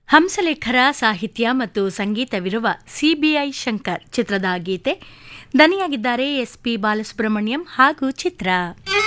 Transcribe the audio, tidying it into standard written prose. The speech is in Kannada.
ಹಂಸಲೇಖರ ಸಾಹಿತ್ಯ ಮತ್ತು ಸಂಗೀತವಿರುವ ಸಿಬಿಐ ಶಂಕರ್ ಚಿತ್ರದ ಗೀತೆ. ದನಿಯಾಗಿದ್ದಾರೆ ಎಸ್ಪಿ ಬಾಲಸುಬ್ರಹ್ಮಣ್ಯಂ ಹಾಗೂ ಚಿತ್ರ.